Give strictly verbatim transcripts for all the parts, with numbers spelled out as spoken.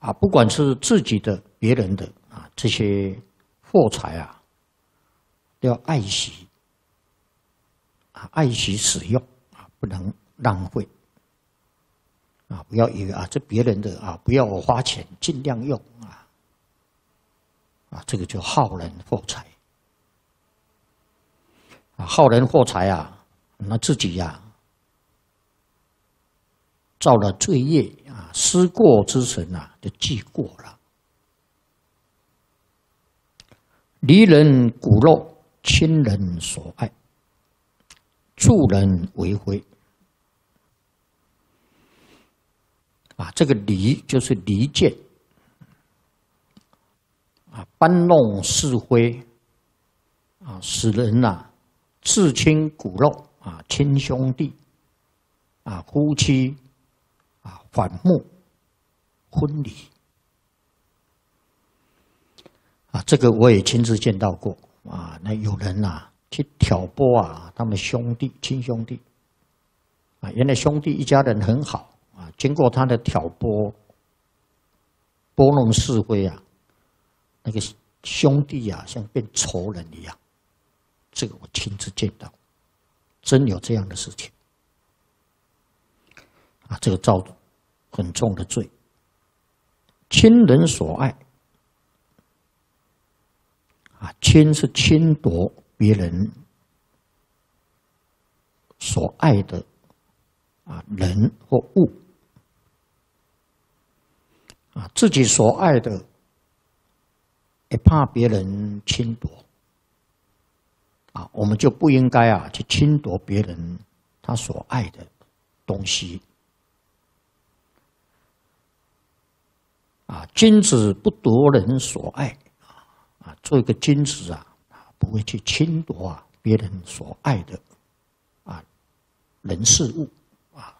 啊，不管是自己的、别人的啊，这些货财啊，都要爱惜啊，爱惜使用啊，不能浪费啊，不要以为啊这别人的啊，不要我花钱，尽量用啊啊，这个就耗人货财啊，耗人货财啊，那自己呀、啊。造了罪业啊，思过之神啊，就记过了。离人骨肉，亲人所爱，助人为非。啊，这个离就是离间啊，搬弄是非啊，使人呐、啊、至亲骨肉啊，亲兄弟啊，夫妻。啊，反目、婚礼啊，这个我也亲自见到过啊。那有人呐、啊、去挑拨啊，他们兄弟、亲兄弟啊，原来兄弟一家人很好啊，经过他的挑拨、拨弄是非啊，那个兄弟啊，像变仇人一样。这个我亲自见到，真有这样的事情。啊，这个造很重的罪。亲人所爱，啊，亲是侵夺别人所爱的啊人或物，啊，自己所爱的也怕别人侵夺，啊，我们就不应该啊去侵夺别人他所爱的东西。啊，君子不夺人所爱，啊，做一个君子啊，不会去侵夺啊别人所爱的啊人事物啊，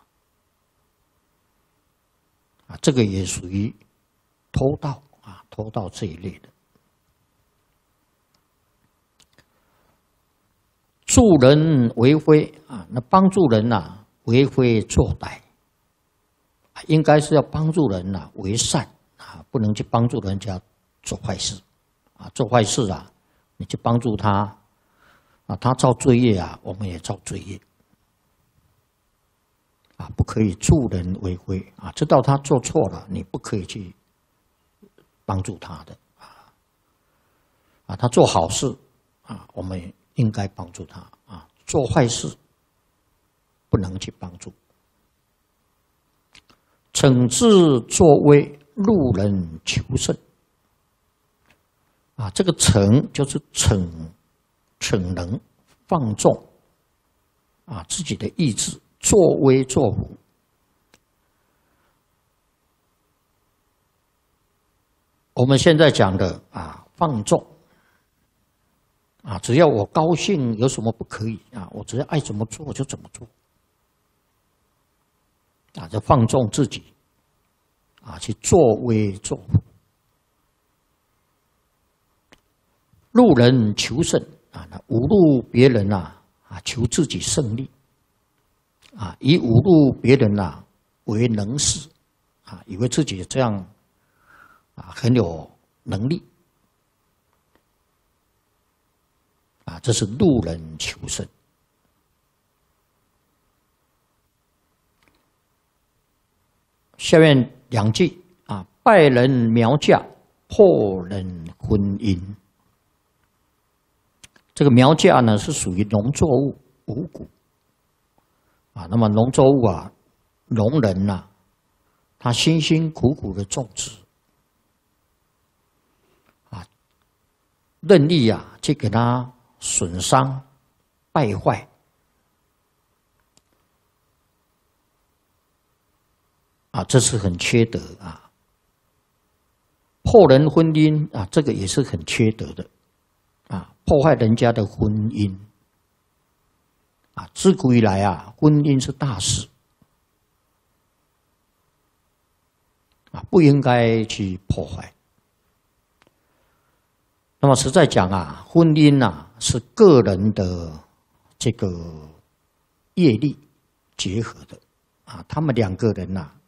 啊，这个也属于偷盗啊，偷盗这一类的。助人为非啊，那帮助人呐、啊，为非作歹，应该是要帮助人呐、啊、为善。啊，不能去帮助人家做坏事，啊，做坏事啊，你去帮助他，啊，他造罪业啊，我们也造罪业，啊，不可以助人为非啊，知道他做错了，你不可以去帮助他的，啊，啊，他做好事啊，我们应该帮助他啊，做坏事不能去帮助，惩治作威。路人求胜啊，这个逞就是逞逞能放纵啊自己的意志，作威作福。我们现在讲的啊放纵啊，只要我高兴，有什么不可以啊？我只要爱怎么做我就怎么做啊，就放纵自己。啊，去作威作福，路人求胜啊，那侮辱别人啊，啊，求自己胜利，啊，以侮辱别人啊为能事，啊，以为自己这样啊很有能力，啊，这是路人求胜。下面两句啊，拜人苗嫁，破人婚姻。这个苗嫁呢是属于农作物五谷啊，那么农作物啊，农人呐、啊，他辛辛苦苦的种植啊，任意啊去给他损伤、败坏。啊，这是很缺德啊！破人婚姻啊，这个也是很缺德的啊，破坏人家的婚姻啊！自古以来啊，婚姻是大事啊，不应该去破坏。那么实在讲啊，婚姻啊是个人的这个业力结合的啊，他们两个人呐、啊。